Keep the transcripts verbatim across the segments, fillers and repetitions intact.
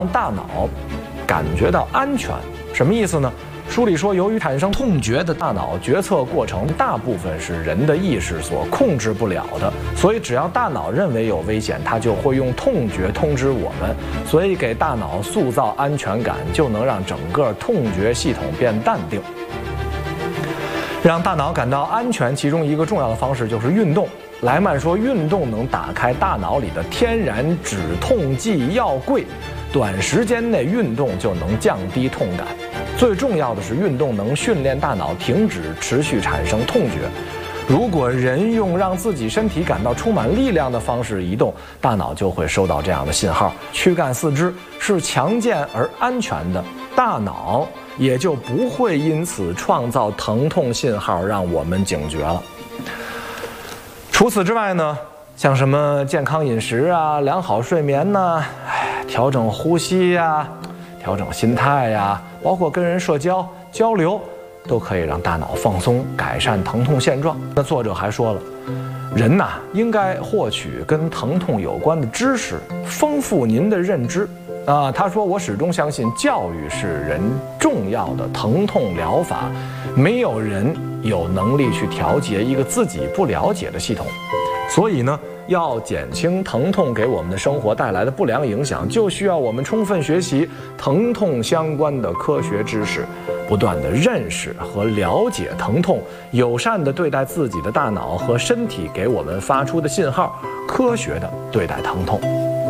大脑感觉到安全。什么意思呢？书里说，由于产生痛觉的大脑决策过程大部分是人的意识所控制不了的，所以只要大脑认为有危险，它就会用痛觉通知我们。所以给大脑塑造安全感，就能让整个痛觉系统变淡定。让大脑感到安全，其中一个重要的方式就是运动。莱曼说，运动能打开大脑里的天然止痛剂药柜，短时间内运动就能降低痛感。最重要的是，运动能训练大脑停止持续产生痛觉。如果人用让自己身体感到充满力量的方式移动，大脑就会收到这样的信号：躯干四肢是强健而安全的，大脑也就不会因此创造疼痛信号，让我们警觉了。除此之外呢，像什么健康饮食啊、良好睡眠呢、哎，调整呼吸呀、调整心态呀，包括跟人社交交流，都可以让大脑放松，改善疼痛现状。那作者还说了，人呐、啊，应该获取跟疼痛有关的知识，丰富您的认知。啊，他说，我始终相信教育是人重要的疼痛疗法，没有人有能力去调节一个自己不了解的系统，所以呢，要减轻疼痛给我们的生活带来的不良影响，就需要我们充分学习疼痛相关的科学知识，不断的认识和了解疼痛，友善的对待自己的大脑和身体给我们发出的信号，科学的对待疼痛。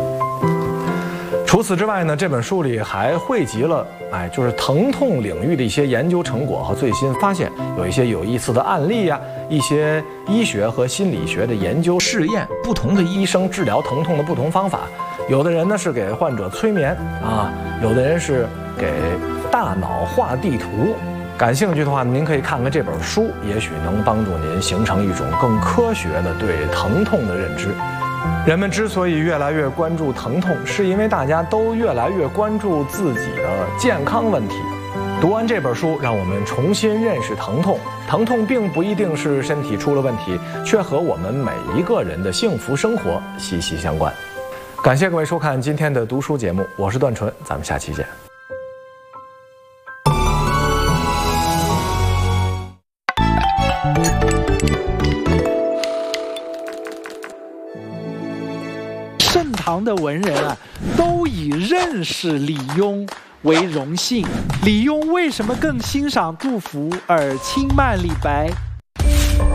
除此之外呢，这本书里还汇集了，哎，就是疼痛领域的一些研究成果和最新发现，有一些有意思的案例呀、啊，一些医学和心理学的研究试验，不同的医生治疗疼痛的不同方法。有的人呢是给患者催眠啊，有的人是给大脑画地图。感兴趣的话呢，您可以看看这本书，也许能帮助您形成一种更科学的对疼痛的认知。人们之所以越来越关注疼痛，是因为大家都越来越关注自己的健康问题。读完这本书，让我们重新认识疼痛。疼痛并不一定是身体出了问题，却和我们每一个人的幸福生活息息相关。感谢各位收看今天的读书节目，我是段纯，咱们下期见。 盛唐的文人啊，都以认识李邕为荣幸。李邕为什么更欣赏杜甫而轻慢李白？